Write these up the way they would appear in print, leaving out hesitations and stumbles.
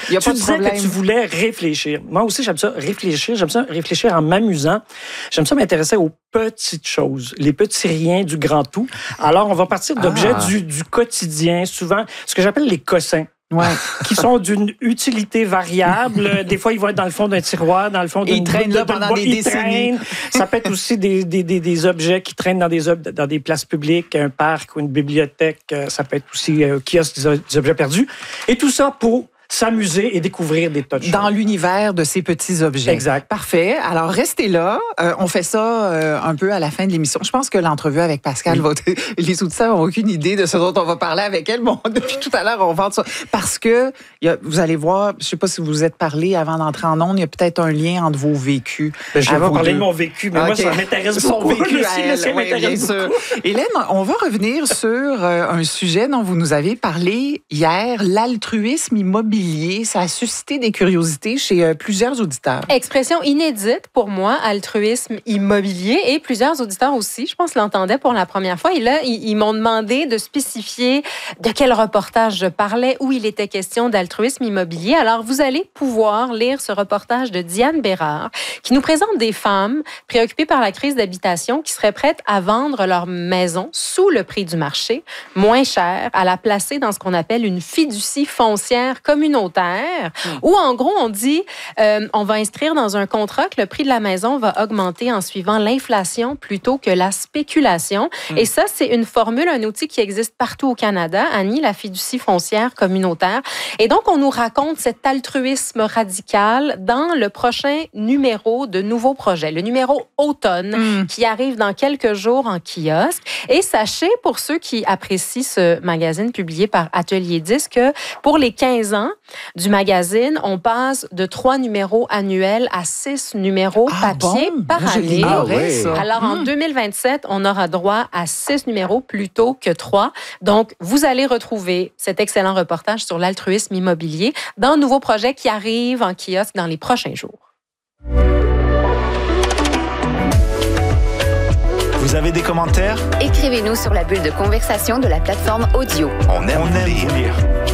Il y a Tu pas de disais problème. que tu voulais réfléchir. Moi aussi, j'aime ça réfléchir. J'aime ça réfléchir en m'amusant. J'aime ça m'intéresser aux petites choses, les petits riens du grand tout. Alors, on va partir d'objets du quotidien, souvent ce que j'appelle les cossins. Ouais. Qui sont d'une utilité variable. Des fois, ils vont être dans le fond d'un tiroir, dans le fond d'une... Ils traînent là pendant des décennies. Ça peut être aussi des objets qui traînent dans des places publiques, un parc ou une bibliothèque. Ça peut être aussi kiosque des objets perdus. Et tout ça pour s'amuser et découvrir des tas de choses. Dans l'univers de ces petits objets. Exact. Parfait. Alors, restez là. On fait ça un peu à la fin de l'émission. Je pense que l'entrevue avec Pascal, les auditeurs n'ont aucune idée de ce dont on va parler avec elle. Bon, depuis tout à l'heure, on vend ça. Parce que, vous allez voir, je ne sais pas si vous vous êtes parlé avant d'entrer en ondes, il y a peut-être un lien entre vos vécus. Ben, je vais pas parler de mon vécu, mais moi, ça m'intéresse beaucoup. Son vécu à elle, oui, bien sûr. Hélène, on va revenir sur un sujet dont vous nous avez parlé hier, l'altruisme immobilier. Ça a suscité des curiosités chez plusieurs auditeurs. Expression inédite pour moi, altruisme immobilier, et plusieurs auditeurs aussi, je pense, l'entendaient pour la première fois. Et là, ils m'ont demandé de spécifier de quel reportage je parlais, où il était question d'altruisme immobilier. Alors, vous allez pouvoir lire ce reportage de Diane Bérard, qui nous présente des femmes préoccupées par la crise d'habitation qui seraient prêtes à vendre leur maison sous le prix du marché, moins cher, à la placer dans ce qu'on appelle une fiducie foncière communautaire, où en gros, on dit, on va inscrire dans un contrat que le prix de la maison va augmenter en suivant l'inflation plutôt que la spéculation. Et ça, c'est une formule, un outil qui existe partout au Canada, Annie, la fiducie foncière communautaire. Et donc, on nous raconte cet altruisme radical dans le prochain numéro de Nouveau Projet, le numéro automne, qui arrive dans quelques jours en kiosque. Et sachez, pour ceux qui apprécient ce magazine publié par Atelier 10, que pour les 15 ans du magazine, on passe de 3 numéros annuels à 6 numéros papier par année. Alors, en 2027, on aura droit à 6 numéros plutôt que 3. Donc, vous allez retrouver cet excellent reportage sur l'altruisme immobilier dans un nouveau projet qui arrive en kiosque dans les prochains jours. Vous avez des commentaires? Écrivez-nous sur la bulle de conversation de la plateforme audio. On aime vous lire.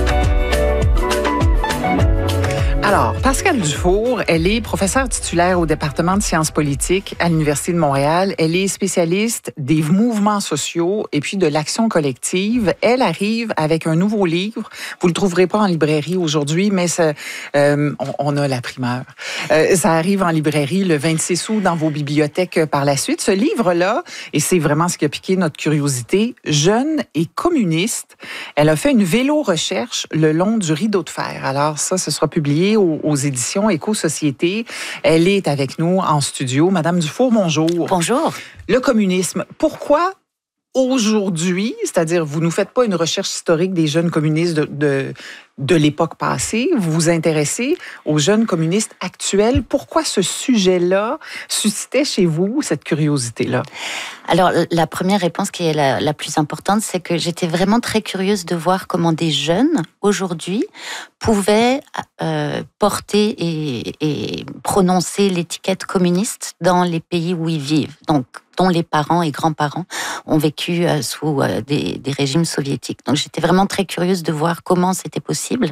Alors, Pascale Dufour, elle est professeure titulaire au département de sciences politiques à l'Université de Montréal. Elle est spécialiste des mouvements sociaux et puis de l'action collective. Elle arrive avec un nouveau livre. Vous le trouverez pas en librairie aujourd'hui, mais ça, on a la primeur. Ça arrive en librairie le 26 août dans vos bibliothèques par la suite. Ce livre-là, et c'est vraiment ce qui a piqué notre curiosité, Jeune et communiste. Elle a fait une vélo-recherche le long du rideau de fer. Alors ça, ce sera publié aux éditions Éco-Société. Elle est avec nous en studio. Madame Dufour, bonjour. Bonjour. Le communisme, pourquoi aujourd'hui, c'est-à-dire vous nous faites pas une recherche historique des jeunes communistes de l'époque passée, vous vous intéressez aux jeunes communistes actuels. Pourquoi ce sujet-là suscitait chez vous cette curiosité-là? Alors, la première réponse qui est la plus importante, c'est que j'étais vraiment très curieuse de voir comment des jeunes, aujourd'hui, pouvaient porter et prononcer l'étiquette communiste dans les pays où ils vivent. Donc, dont les parents et grands-parents ont vécu sous des régimes soviétiques. Donc, j'étais vraiment très curieuse de voir comment c'était possible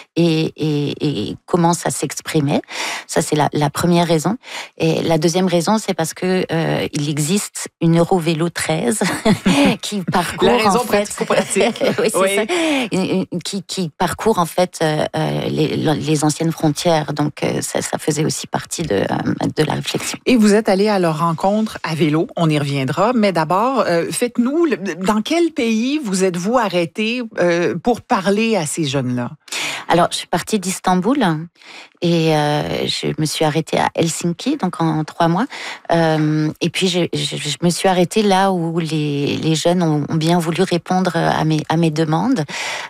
et comment ça s'exprimait. Ça, c'est la première raison. Et la deuxième raison, c'est parce que il existe une Eurovélo 13 qui parcourt la raison en fait pratico-pratique. oui, c'est ça. Qui parcourt en fait les anciennes frontières. Donc, ça faisait aussi partie de la réflexion. Et vous êtes allé à leur rencontre à vélo. On y reviendra. Mais d'abord, faites-nous, dans quel pays vous êtes-vous arrêté pour parler à ces jeunes-là? Alors, je suis partie d'Istanbul et je me suis arrêtée à Helsinki, donc en 3 mois. Et puis, je me suis arrêtée là où les jeunes ont bien voulu répondre à mes demandes.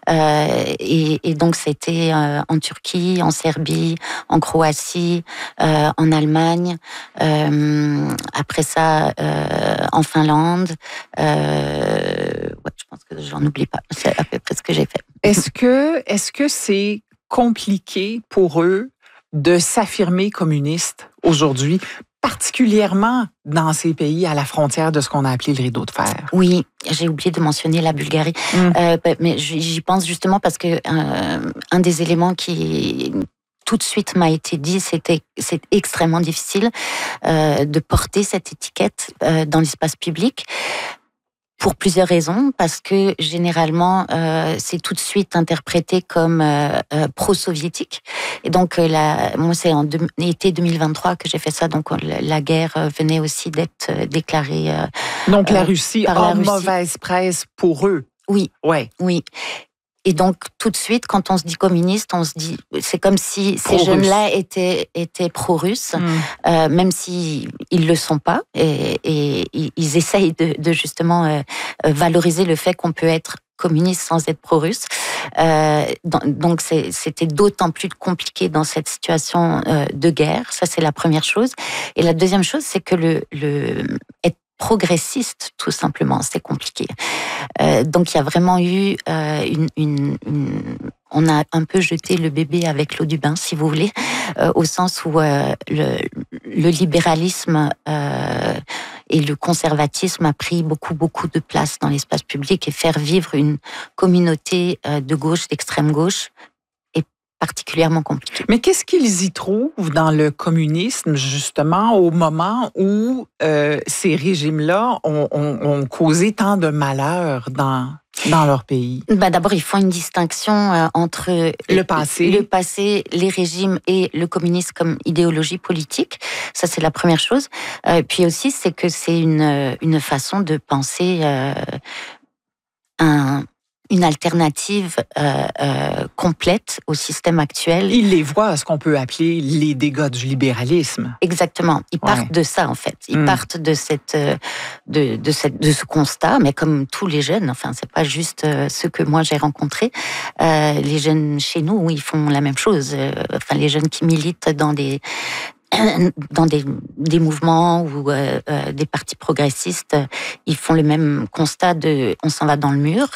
Et donc, c'était en Turquie, en Serbie, en Croatie, en Allemagne. Après ça, en Finlande. Je pense que j'en oublie pas. C'est à peu près ce que j'ai fait. Est-ce que c'est compliqué pour eux de s'affirmer communiste aujourd'hui? particulièrement dans ces pays à la frontière de ce qu'on a appelé le rideau de fer. Oui, j'ai oublié de mentionner la Bulgarie. Mais j'y pense justement parce que un des éléments qui tout de suite m'a été dit, c'est extrêmement difficile de porter cette étiquette dans l'espace public. Pour plusieurs raisons, parce que généralement, c'est tout de suite interprété comme pro-soviétique. Et donc, moi, c'est en été 2023 que j'ai fait ça. Donc, la guerre venait aussi d'être déclarée. Donc, la Russie a mauvaise presse pour eux. Oui. Ouais. Oui. Et donc, tout de suite, quand on se dit communiste, on se dit, c'est comme si ces jeunes-là étaient pro-russes, même si ils le sont pas, et ils essayent de justement valoriser le fait qu'on peut être communiste sans être pro-russe. Donc, c'était d'autant plus compliqué dans cette situation de guerre. Ça, c'est la première chose. Et la deuxième chose, c'est que être progressiste, tout simplement, c'est compliqué. Donc, il y a vraiment eu on a un peu jeté le bébé avec l'eau du bain, si vous voulez, au sens où le libéralisme et le conservatisme a pris beaucoup de place dans l'espace public, et faire vivre une communauté de gauche, d'extrême gauche, particulièrement compliqué. Mais qu'est-ce qu'ils y trouvent dans le communisme, justement, au moment où ces régimes-là ont causé tant de malheur dans leur pays? D'abord, ils font une distinction entre le passé, les régimes et le communisme comme idéologie politique. Ça, c'est la première chose. Puis aussi, c'est que c'est une façon de penser une alternative complète au système actuel. Ils les voient à ce qu'on peut appeler les dégâts du libéralisme. Exactement. Ils partent de ça, en fait. Ils partent de ce constat, mais comme tous les jeunes, enfin, c'est pas juste ceux que moi j'ai rencontrés. Les jeunes chez nous, ils font la même chose. Enfin, les jeunes qui militent dans des mouvements ou des partis progressistes, ils font le même constat on s'en va dans le mur.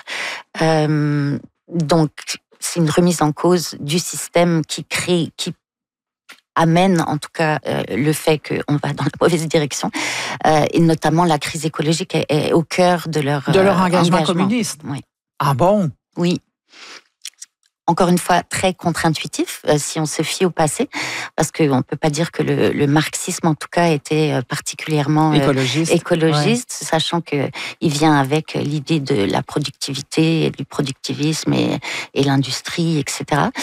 Donc, c'est une remise en cause du système qui amène en tout cas le fait qu'on va dans la mauvaise direction, et notamment la crise écologique est au cœur de leur engagement communiste. Oui. Ah bon? Oui. Encore une fois, très contre-intuitif, si on se fie au passé, parce qu'on ne peut pas dire que le marxisme, en tout cas, était particulièrement écologiste, sachant qu'il vient avec l'idée de la productivité, du productivisme et l'industrie, etc.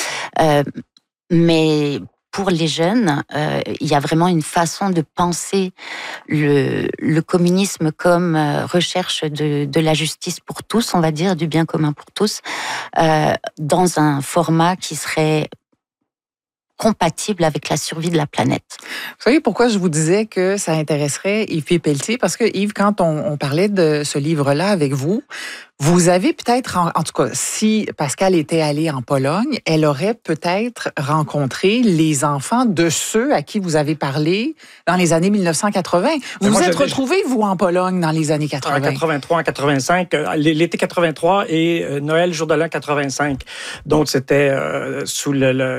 Mais pour les jeunes, il y a vraiment une façon de penser le communisme comme recherche de la justice pour tous, on va dire, du bien commun pour tous, dans un format qui serait compatible avec la survie de la planète. Vous savez pourquoi je vous disais que ça intéresserait Yves Pelletier? Parce que Yves, quand on parlait de ce livre-là avec vous, vous avez peut-être, en tout cas, si Pascale était allée en Pologne, elle aurait peut-être rencontré les enfants de ceux à qui vous avez parlé dans les années 1980. Vous vous êtes retrouvés, vous, en Pologne dans les années 80? En 83, en 85, l'été 83 et Noël, jour de l'an 85. Donc, c'était sous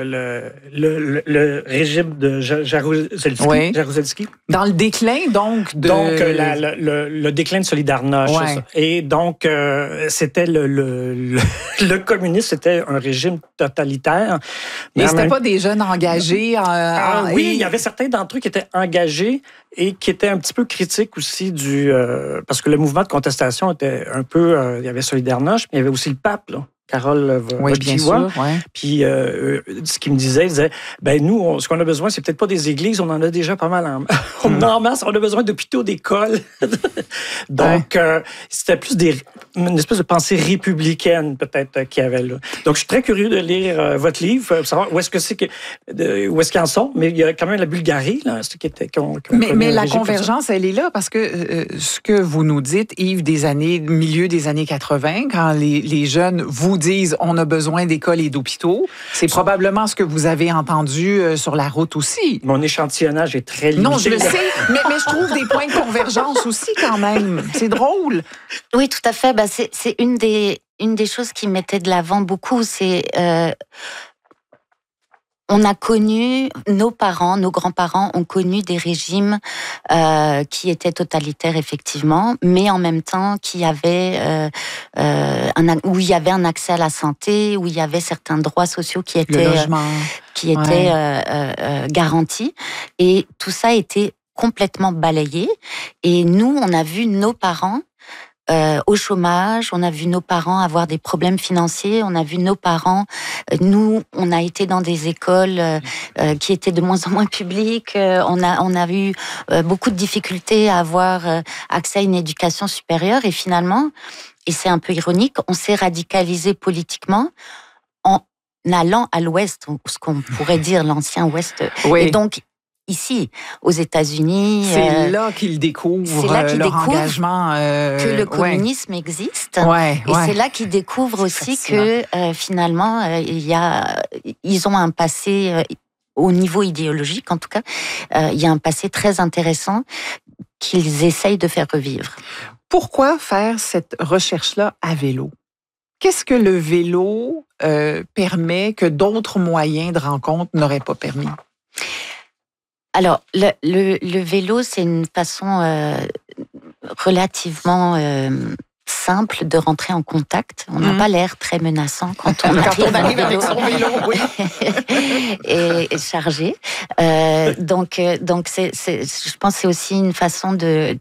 le régime de Jaruzelski. Oui. Jaruzelski. Dans le déclin, donc, le déclin de Solidarność. Ouais. Et donc, c'était le communisme, c'était un régime totalitaire. Mais c'était pas des jeunes engagés. Oui, il y avait certains d'entre eux qui étaient engagés et qui étaient un petit peu critiques aussi parce que le mouvement de contestation était un peu... il y avait Solidarność, mais il y avait aussi le pape, là. Carole Wojtyła. Puis ce qu'il me disait, il disait, nous, ce qu'on a besoin, c'est peut-être pas des églises, on en a déjà pas mal on en masse, on a besoin d'hôpitaux, d'écoles. Donc, c'était plus une espèce de pensée républicaine, peut-être, qu'il y avait là. Donc, je suis très curieux de lire votre livre, pour savoir où est-ce qu'ils en sont, mais il y a quand même la Bulgarie, là, ce qui était... Mais la convergence, elle est là, parce que ce que vous nous dites, Yves, milieu des années 80, quand les jeunes vous disent on a besoin d'écoles et d'hôpitaux, c'est probablement ce que vous avez entendu sur la route aussi. Mon échantillonnage est très limité. Non, je le sais, mais je trouve des points de convergence aussi quand même. C'est drôle. Oui, tout à fait. C'est une des choses qui mettait de l'avant beaucoup, c'est on a connu, nos grands-parents ont connu des régimes qui étaient totalitaires effectivement, mais en même temps où il y avait un accès à la santé, où il y avait certains droits sociaux qui étaient garantis, et tout ça a été complètement balayé. Et nous, on a vu nos parents au chômage, on a vu nos parents avoir des problèmes financiers, on a vu nos parents, nous, on a été dans des écoles qui étaient de moins en moins publiques, on a eu beaucoup de difficultés à avoir accès à une éducation supérieure, et finalement, et c'est un peu ironique, on s'est radicalisé politiquement en allant à l'Ouest, ce qu'on pourrait dire l'ancien Ouest. Oui. Et donc, ici, aux États-Unis, c'est là qu'ils découvrent leur engagement que le communisme existe. Ouais, et c'est là qu'ils découvrent aussi que finalement, ils ont un passé au niveau idéologique, en tout cas, il y a un passé très intéressant qu'ils essayent de faire revivre. Pourquoi faire cette recherche-là à vélo? Qu'est-ce que le vélo permet que d'autres moyens de rencontre n'auraient pas permis? Alors, le vélo, c'est une façon relativement simple de rentrer en contact. On n'a pas l'air très menaçant quand on arrive avec son vélo, oui. et chargé. Donc, je pense que c'est aussi une façon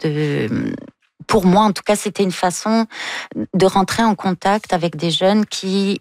pour moi, en tout cas, c'était une façon de rentrer en contact avec des jeunes qui,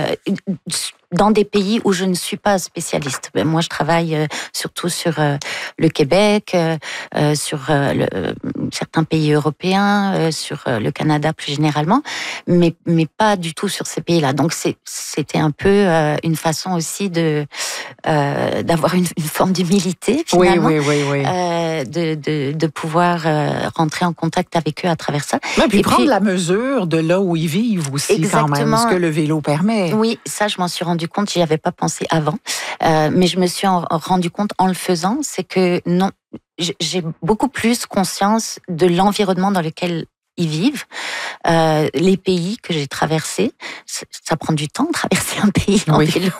dans des pays où je ne suis pas spécialiste. Moi, je travaille surtout sur le Québec, sur certains pays européens, sur le Canada plus généralement, mais pas du tout sur ces pays-là. Donc, c'était un peu une façon aussi d'avoir une forme d'humilité, finalement, oui. de pouvoir rentrer en contact avec eux à travers ça. Et puis prendre la mesure de là où ils vivent aussi, exactement. Quand même, ce que le vélo permet. Oui, ça, je m'en suis rendu compte, j'y avais pas pensé avant, mais je me suis rendu compte en le faisant, c'est que non, j'ai beaucoup plus conscience de l'environnement dans lequel ils vivent, les pays que j'ai traversés. Ça prend du temps de traverser un pays en vélo,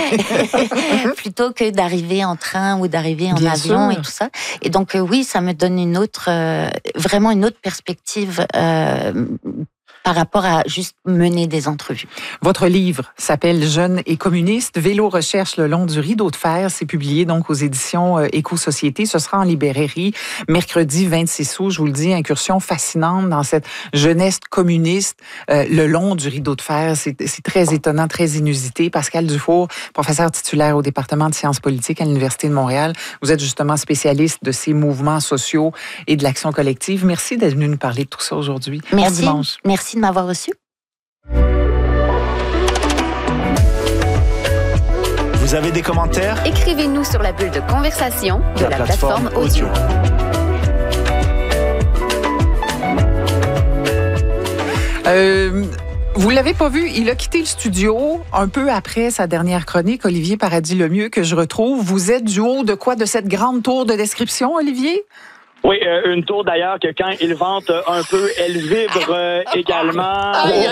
plutôt que d'arriver en train ou d'arriver en avion et tout ça. Et donc oui, ça me donne vraiment une autre perspective par rapport à juste mener des entrevues. Votre livre s'appelle « Jeunes et communistes, vélo recherche le long du rideau de fer ». C'est publié donc aux éditions Éco-Société. Ce sera en librairie mercredi 26 août. Je vous le dis, incursion fascinante dans cette jeunesse communiste le long du rideau de fer. C'est très étonnant, très inusité. Pascal Dufour, professeur titulaire au département de sciences politiques à l'Université de Montréal. Vous êtes justement spécialiste de ces mouvements sociaux et de l'action collective. Merci d'être venu nous parler de tout ça aujourd'hui. Merci. Bon dimanche. Merci de m'avoir reçu. Vous avez des commentaires? Écrivez-nous sur la bulle de conversation de la plateforme audio. Vous l'avez pas vu, il a quitté le studio un peu après sa dernière chronique, Olivier Paradis-Lemieux, que je retrouve. Vous êtes du haut de quoi? De cette grande tour de description, Olivier? Oui, une tour d'ailleurs que quand il vente un peu, elle vibre également.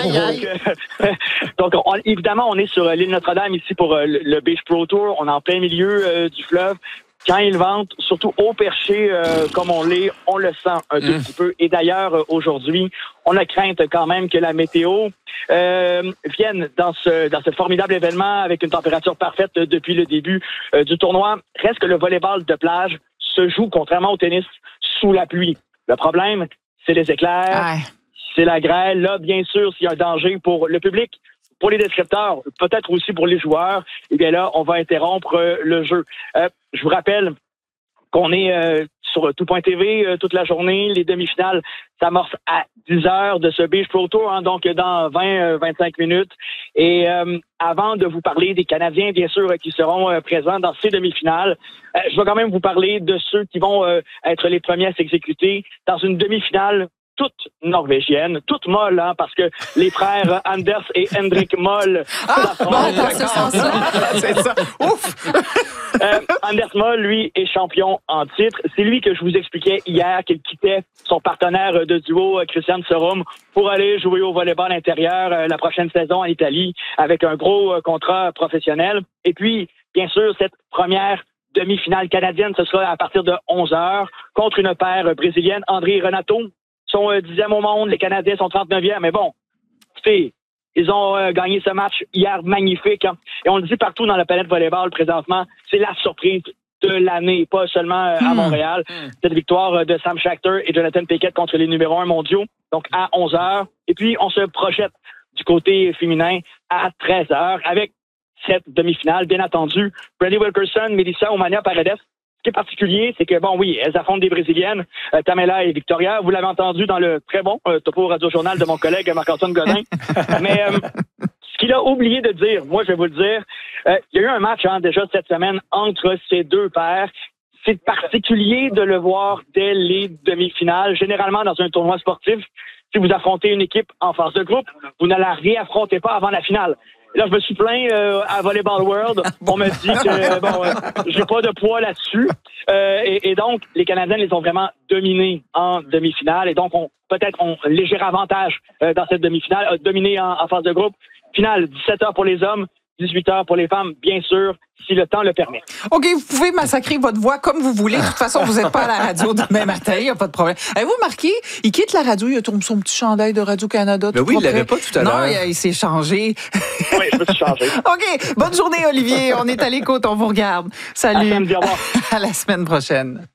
Donc, évidemment, on est sur l'île Notre-Dame ici pour le Beach Pro Tour. On est en plein milieu du fleuve. Quand il vente, surtout au perché comme on l'est, on le sent un tout petit peu. Et d'ailleurs, aujourd'hui, on a crainte quand même que la météo vienne dans ce formidable événement avec une température parfaite depuis le début du tournoi. Reste que le volleyball de plage se joue, contrairement au tennis, sous la pluie. Le problème, c'est les éclairs, c'est la grêle. Là, bien sûr, s'il y a un danger pour le public, pour les descripteurs, peut-être aussi pour les joueurs, eh bien là, on va interrompre le jeu. Je vous rappelle qu'on est sur Tout.tv toute la journée. Les demi-finales s'amorcent à 10h de ce Beach Pro Tour, hein, donc dans 20-25 minutes. Et avant de vous parler des Canadiens, bien sûr, qui seront présents dans ces demi-finales, je vais quand même vous parler de ceux qui vont être les premiers à s'exécuter dans une demi-finale toute norvégienne, toute molle, hein, parce que les frères Anders et Henrik Moll c'est ça. Ouf! Anders Moll, lui, est champion en titre. C'est lui que je vous expliquais hier qu'il quittait son partenaire de duo, Christian Sorum, pour aller jouer au volleyball intérieur la prochaine saison en Italie avec un gros contrat professionnel. Et puis, bien sûr, cette première demi-finale canadienne, ce sera à partir de 11h contre une paire brésilienne, André et Renato. Sont 10e au monde, les Canadiens sont 39e, mais bon, ils ont gagné ce match hier magnifique. Hein. Et on le dit partout dans la planète volleyball présentement, c'est la surprise de l'année, pas seulement à Montréal. Cette victoire de Sam Schachter et Jonathan Pickett contre les numéros 1 mondiaux, donc à 11h. Et puis, on se projette du côté féminin à 13h avec cette demi-finale, bien entendu. Brandy Wilkerson, Melissa Omania Paredes. Ce qui est particulier, c'est que, bon, oui, elles affrontent des Brésiliennes, Tamela et Victoria. Vous l'avez entendu dans le très bon topo radio-journal de mon collègue Marc-Antoine Godin. Mais ce qu'il a oublié de dire, moi, je vais vous le dire, il y a eu un match déjà cette semaine entre ces deux paires. C'est particulier de le voir dès les demi-finales. Généralement, dans un tournoi sportif, si vous affrontez une équipe en phase de groupe, vous ne la réaffrontez pas avant la finale. Là, je me suis plaint à Volleyball World. On me dit que j'ai pas de poids là-dessus. Et donc, les Canadiens les ont vraiment dominés en demi-finale. Et donc, peut-être ont un léger avantage dans cette demi-finale, dominé en phase de groupe. Finale, 17h pour les hommes, 18h pour les femmes, bien sûr, si le temps le permet. OK, vous pouvez massacrer votre voix comme vous voulez. De toute façon, vous n'êtes pas à la radio demain matin, il n'y a pas de problème. Avez-vous remarqué, il quitte la radio, il a tourné son petit chandail de Radio-Canada. Mais oui, il ne l'avait pas tout à l'heure. Non, il s'est changé. Oui, je me suis changé. OK, bonne journée, Olivier. On est à l'écoute, on vous regarde. Salut. À la semaine prochaine.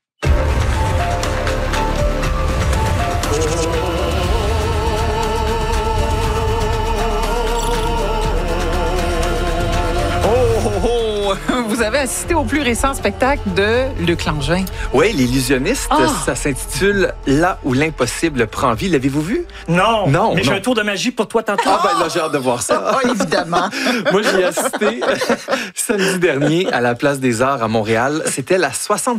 Vous avez assisté au plus récent spectacle de Luc Langevin. Oui, l'illusionniste, ça s'intitule « Là où l'impossible prend vie ». L'avez-vous vu? Non, non. Mais j'ai un tour de magie pour toi tantôt. Ah ben là, j'ai hâte de voir ça. Évidemment. Moi, j'y ai assisté samedi dernier à la Place des Arts à Montréal. C'était la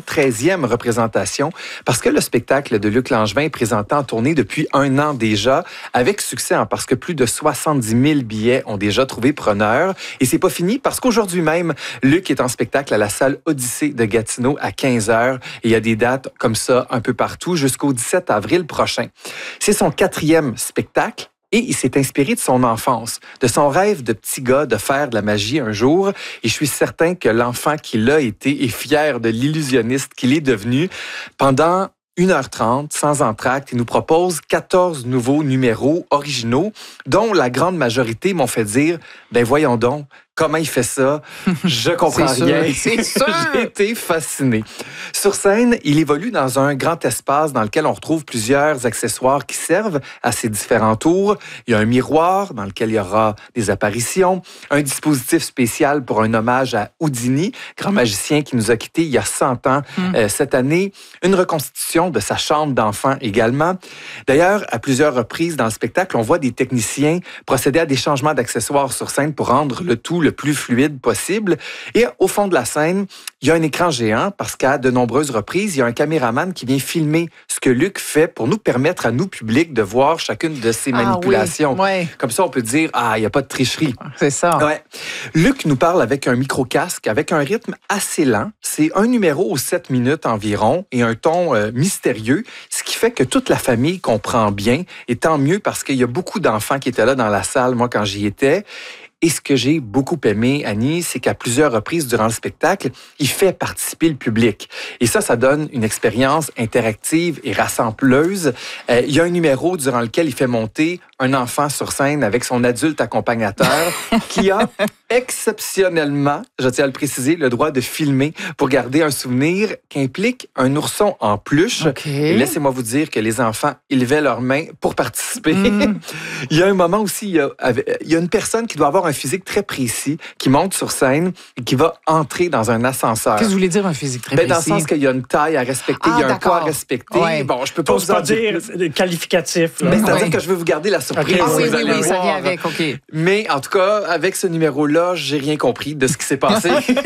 73e représentation parce que le spectacle de Luc Langevin est présenté en tournée depuis 1 an déjà, avec succès, parce que plus de 70 000 billets ont déjà trouvé preneur. Et c'est pas fini parce qu'aujourd'hui même, Luc est en spectacle à la salle Odyssée de Gatineau à 15h. Et il y a des dates comme ça un peu partout jusqu'au 17 avril prochain. C'est son 4e spectacle. Et il s'est inspiré de son enfance, de son rêve de petit gars de faire de la magie un jour. Et je suis certain que l'enfant qu'il a été est fier de l'illusionniste qu'il est devenu. Pendant 1h30, sans entracte, il nous propose 14 nouveaux numéros originaux, dont la grande majorité m'ont fait dire « Ben voyons donc, comment il fait ça? Je comprends rien. » C'est sûr! J'ai été fasciné. Sur scène, il évolue dans un grand espace dans lequel on retrouve plusieurs accessoires qui servent à ses différents tours. Il y a un miroir dans lequel il y aura des apparitions, un dispositif spécial pour un hommage à Houdini, grand magicien qui nous a quittés il y a 100 ans cette année, une reconstitution de sa chambre d'enfant également. D'ailleurs, à plusieurs reprises dans le spectacle, on voit des techniciens procéder à des changements d'accessoires sur scène pour rendre le tout le plus fluide possible. Et au fond de la scène, il y a un écran géant parce qu'à de nombreuses reprises, il y a un caméraman qui vient filmer ce que Luc fait pour nous permettre à nous, public, de voir chacune de ses manipulations. Oui. Comme ça, on peut dire, il n'y a pas de tricherie. C'est ça. Ouais. Luc nous parle avec un micro-casque, avec un rythme assez lent. C'est un numéro aux 7 minutes environ et un ton mystérieux, ce qui fait que toute la famille comprend bien. Et tant mieux parce qu'il y a beaucoup d'enfants qui étaient là dans la salle, moi, quand j'y étais. Et ce que j'ai beaucoup aimé, Annie, c'est qu'à plusieurs reprises durant le spectacle, il fait participer le public. Et ça donne une expérience interactive et rassembleuse. Il y a un numéro durant lequel il fait monter un enfant sur scène avec son adulte accompagnateur qui a exceptionnellement, je tiens à le préciser, le droit de filmer pour garder un souvenir qui implique un ourson en peluche. Okay. Et laissez-moi vous dire que les enfants élevaient leurs mains pour participer. Il y a un moment aussi, il y a une personne qui doit avoir un physique très précis, qui monte sur scène et qui va entrer dans un ascenseur. Qu'est-ce que vous voulez dire, un physique très précis? Dans le sens qu'il y a une taille à respecter, il y a un poids à respecter. Ouais. Bon, je peux pas vous en dire qualificatif. Là. Mais c'est-à-dire que je veux vous garder la surprise. Oui, vous allez ça voir. vient avec, OK. Mais en tout cas, avec ce numéro-là, j'ai rien compris de ce qui s'est passé.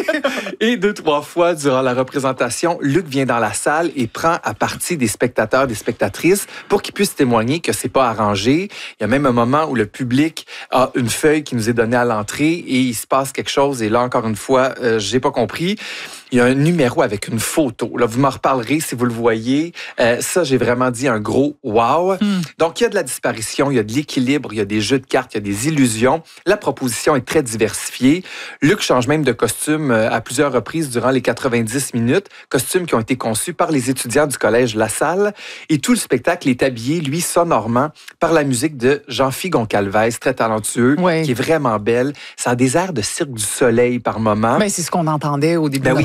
Et 2-3 fois durant la représentation, Luc vient dans la salle et prend à partie des spectateurs, des spectatrices pour qu'ils puissent témoigner que c'est pas arrangé. Il y a même un moment où le public a une feuille qui nous est donnée à l'entrée et il se passe quelque chose. Et là, encore une fois, j'ai pas compris. Il y a un numéro avec une photo. Là, vous m'en reparlerez si vous le voyez. Ça, j'ai vraiment dit un gros wow. Donc, il y a de la disparition, il y a de l'équilibre, il y a des jeux de cartes, il y a des illusions. La proposition est très diversifiée. Luc change même de costume à plusieurs reprises durant les 90 minutes. Costumes qui ont été conçus par les étudiants du collège La Salle. Et tout le spectacle est habillé, lui, sonorement, par la musique de Jean-Philippe Goncalves, très talentueux, qui est vraiment belle. Ça a des airs de Cirque du Soleil par moment. Ben, c'est ce qu'on entendait au début de